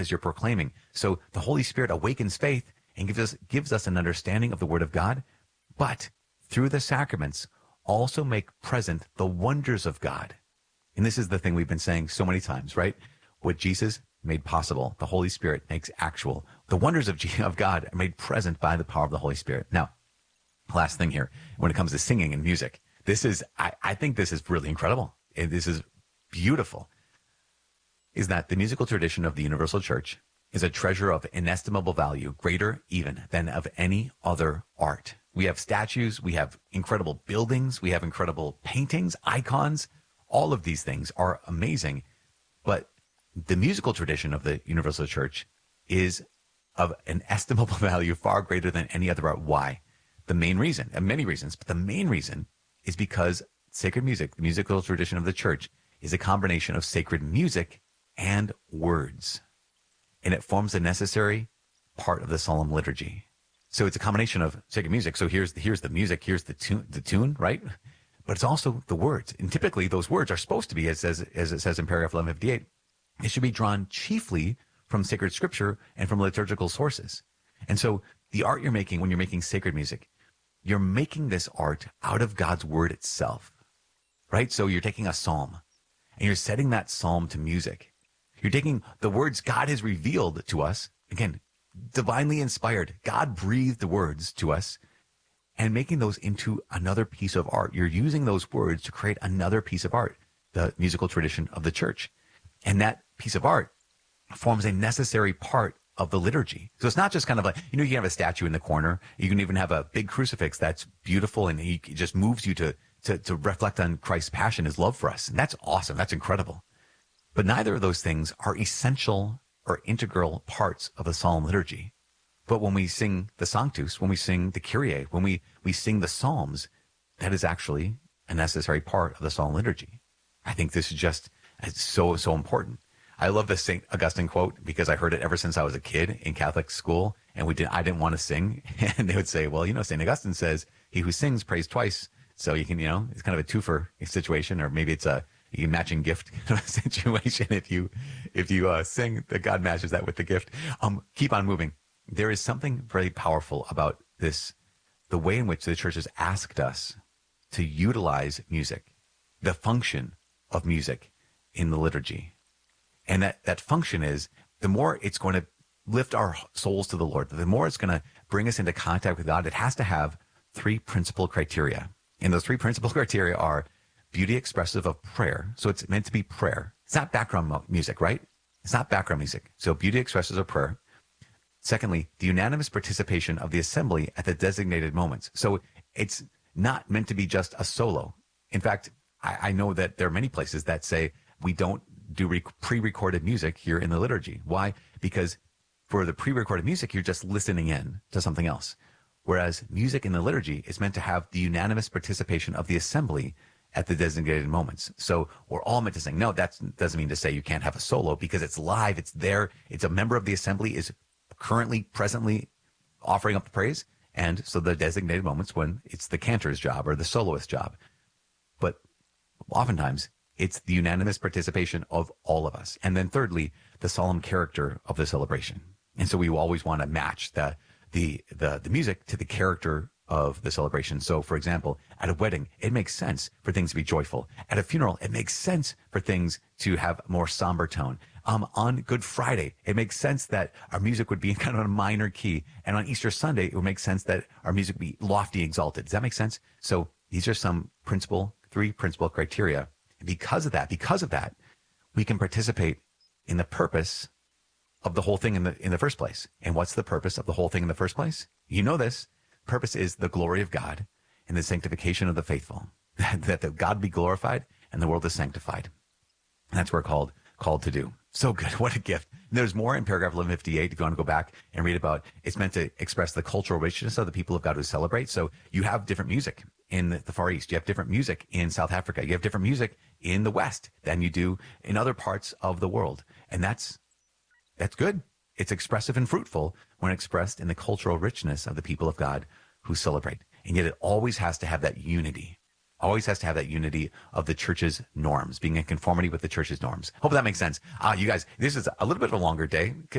you're proclaiming. So the Holy Spirit awakens faith and gives us an understanding of the Word of God, but through the sacraments also make present the wonders of God. And this is the thing we've been saying so many times, right? What Jesus made possible, the Holy Spirit makes actual. The wonders of God are made present by the power of the Holy Spirit. Now, last thing here, when it comes to singing and music, I think this is really incredible. This is beautiful. Is that the musical tradition of the Universal Church is a treasure of inestimable value, greater even than of any other art. We have statues, we have incredible buildings, we have incredible paintings, icons. All of these things are amazing. But the musical tradition of the Universal Church is of an estimable value far greater than any other art. Why? The main reason, and many reasons, but the main reason is because sacred music, the musical tradition of the church, is a combination of sacred music and words. And it forms a necessary part of the solemn liturgy. So it's a combination of sacred music. So here's the music, here's the tune, right? But it's also the words. And typically those words are supposed to be, as it says in paragraph 1158, it should be drawn chiefly from sacred scripture and from liturgical sources. And so the art you're making when you're making sacred music, you're making this art out of God's word itself, right? So you're taking a psalm and you're setting that psalm to music. You're taking the words God has revealed to us, again, divinely inspired. God breathed the words to us and making those into another piece of art. You're using those words to create another piece of art, the musical tradition of the church. And that piece of art forms a necessary part of the liturgy. So it's not just kind of like, you can have a statue in the corner. You can even have a big crucifix that's beautiful and it just moves you to reflect on Christ's passion, his love for us. And that's awesome. That's incredible. But neither of those things are essential or integral parts of the solemn liturgy. But when we sing the Sanctus, when we sing the Kyrie, when we sing the Psalms, that is actually a necessary part of the solemn liturgy. I think this is just so important. I love the St. Augustine quote because I heard it ever since I was a kid in Catholic school, and I didn't want to sing. And they would say, well, St. Augustine says, he who sings prays twice. So you can, it's kind of a twofer situation, or maybe it's a matching gift situation. If you sing, that God matches that with the gift. Keep on moving. There is something very powerful about this, the way in which the church has asked us to utilize music, the function of music in the liturgy. And that function is, the more it's going to lift our souls to the Lord, the more it's going to bring us into contact with God, it has to have three principal criteria. And those three principal criteria are beauty expressive of prayer. So it's meant to be prayer. It's not background music, right? It's not background music. So beauty expressive of prayer. Secondly, the unanimous participation of the assembly at the designated moments. So it's not meant to be just a solo. In fact, I know that there are many places that say we don't do pre-recorded music here in the liturgy. Why? Because for the pre-recorded music, you're just listening in to something else. Whereas music in the liturgy is meant to have the unanimous participation of the assembly at the designated moments. So we're all meant to sing. No, that doesn't mean to say you can't have a solo, because it's live, it's there, it's a member of the assembly is presently offering up the praise. And so the designated moments when it's the cantor's job or the soloist's job. But oftentimes it's the unanimous participation of all of us. And then thirdly, the solemn character of the celebration. And so we always want to match the music to the character of the celebration. So for example, at a wedding, it makes sense for things to be joyful. At a funeral, it makes sense for things to have a more somber tone. On Good Friday, it makes sense that our music would be in kind of a minor key. And on Easter Sunday, it would make sense that our music would be lofty, exalted. Does that make sense? So these are some three principal criteria. And because of that, we can participate in the purpose of the whole thing in the first place. And what's the purpose of the whole thing in the first place? You know this. Purpose is the glory of God and the sanctification of the faithful. That the God be glorified and the world is sanctified. And that's what we're called to do. So good. What a gift. And there's more in paragraph 1158 if you want to go back and read about. It's meant to express the cultural richness of the people of God who celebrate. So you have different music in the Far East. You have different music in South Africa. You have different music in the West than you do in other parts of the world. And that's good. It's expressive and fruitful when expressed in the cultural richness of the people of God who celebrate. And yet it always has to have that unity. Always has to have that unity of the church's norms, being in conformity with the church's norms. Hope that makes sense. You guys, this is a little bit of a longer day.